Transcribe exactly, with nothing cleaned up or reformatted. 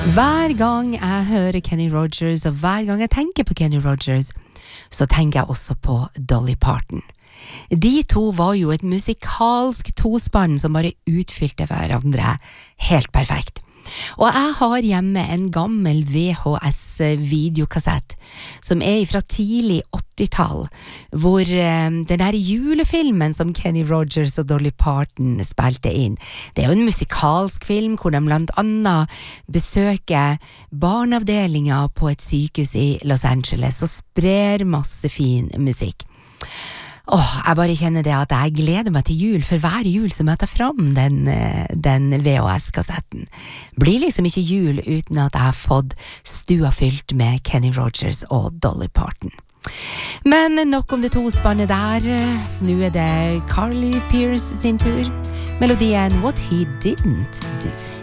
Hver gang jeg hører Kenny Rogers, og hver gang jeg tenker på Kenny Rogers, så tenker jeg også på Dolly Parton. De to var jo et musikalsk tospann som bare utfylte hverandre helt perfekt. Og jeg har hjemme en gammel V H S-videokassett som er fra tidlig åttitall, hvor eh, den der julefilmen som Kenny Rogers og Dolly Parton spilte inn, det er jo en musikalsk film hvor de blant annet besøker barneavdelinger på et sykehus i Los Angeles og sprer masse fin musikk. Åh, jeg bare kjenner det at jeg gleder meg til jul, for hver jul så møter jeg fram den, den V H S-kassetten. Blir liksom ikke jul uten at jeg har fått stua fylt med Kenny Rogers og Dolly Parton. Men nok om det tospannet der. Nå er det Carly Pearce sin tur. Melodien What He Didn't Do.